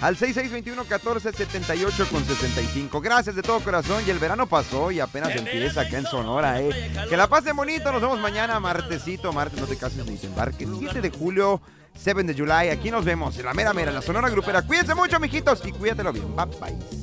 al 6621-1478-65. Gracias de todo corazón. Y el verano pasó y apenas empieza acá en Sonora, Que la pasen bonito. Nos vemos mañana, martesito. Martes, no te cases ni te embarques. 7 de julio, 7 de July. Aquí nos vemos en la mera, la Sonora Grupera. Cuídense mucho, mijitos, y cuídatelo bien. Bye, bye.